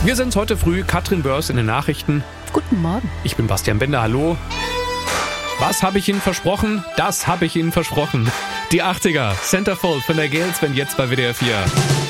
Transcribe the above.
Wir sind heute früh, Katrin Börs in den Nachrichten. Guten Morgen. Ich bin Bastian Bender, hallo. Was habe ich Ihnen versprochen? Das habe ich Ihnen versprochen. Die 80er, Centerfold von der Gales, wenn jetzt bei WDR 4.